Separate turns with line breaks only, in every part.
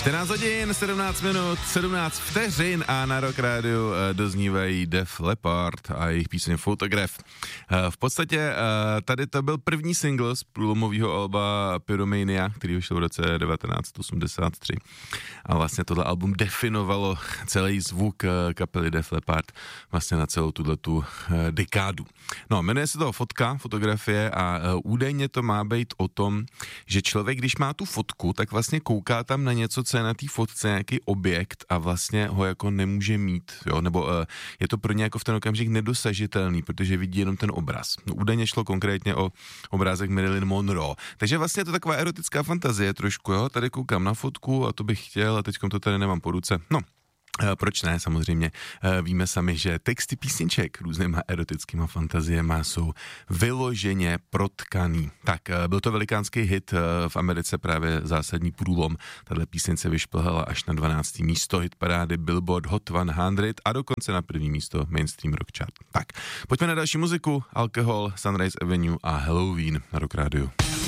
14 hodin, 17 minut, 17 vteřin a na Rock Radio doznívají Def Leppard a jejich píseň Photograph. V podstatě tady to byl první single z průlomového alba Pyromania, který vyšel v roce 1983. A vlastně tohle album definovalo celý zvuk kapely Def Leppard vlastně na celou tuhletu dekádu. No, jmenuje se to fotografie a údajně to má být o tom, že člověk, když má tu fotku, tak vlastně kouká tam na něco, co je na té fotce, nějaký objekt a vlastně ho jako nemůže mít, jo, nebo je to pro ně jako v ten okamžik nedosažitelný, protože vidí jenom ten obraz. No, údajně šlo konkrétně o obrázek Marilyn Monroe. Takže vlastně je to taková erotická fantazie trošku, jo, tady koukám na fotku a to bych chtěl a teďkom to tady nemám po ruce. No, proč ne, samozřejmě. Víme sami, že texty písniček různýma erotickýma fantaziema jsou vyloženě protkaný. Tak, byl to velikánský hit v Americe, právě zásadní průlom. Tahle píseň se vyšplhala až na 12. místo hitparády Billboard Hot 100 a dokonce na první místo Mainstream Rock Chart. Tak, pojďme na další muziku. Alkohol, Sunrise Avenue a Halloween na Rock Radio.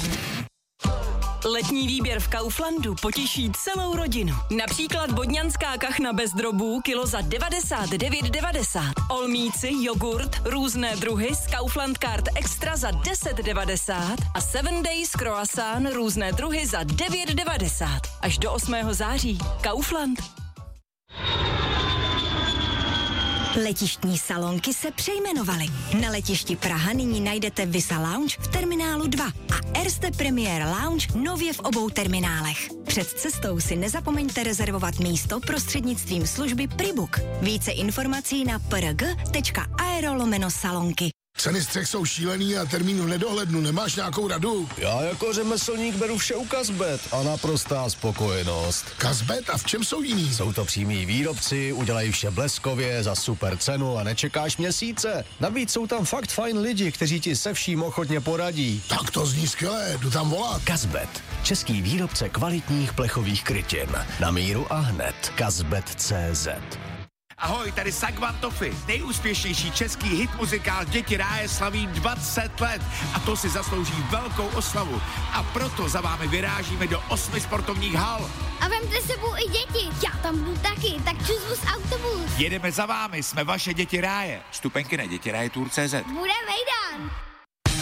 Letní výběr v Kauflandu potěší celou rodinu. Například vodňanská kachna bez drobů kilo za 99,90. Olmíci, jogurt, různé druhy z Kaufland Card Extra za 10,90 a 7 Days croissant různé druhy za 9,90. Až do 8. září. Kaufland.
Letištní salonky se přejmenovaly. Na letišti Praha nyní najdete Visa Lounge v terminálu 2 a Erste Premier Lounge nově v obou terminálech. Před cestou si nezapomeňte rezervovat místo prostřednictvím služby Pribook. Více informací na prg.aero/salonky.
Ceny střech jsou šílený a termín v nedohlednu. Nemáš nějakou radu?
Já jako řemeslník beru vše u Kazbet a naprostá spokojenost.
Kazbet? A v čem jsou jiný?
Jsou to přímí výrobci, udělají vše bleskově, za super cenu a nečekáš měsíce. Navíc jsou tam fakt fajn lidi, kteří ti se vším ochotně poradí.
Tak to zní skvěle, jdu tam volat.
Kazbet, český výrobce kvalitních plechových krytin. Na míru a hned. Kazbet.cz.
Ahoj, tady Sagvan Toffy, nejúspěšnější český hit muzikál Děti ráje slaví 20 let a to si zaslouží velkou oslavu. A proto za vámi vyrážíme do 8 sportovních hal.
A vemte sebou i děti, já tam budu taky, tak čus autobus.
Jedeme za vámi, jsme vaše Děti ráje. Vstupenky na dětiraje.cz.
Bude vejdan.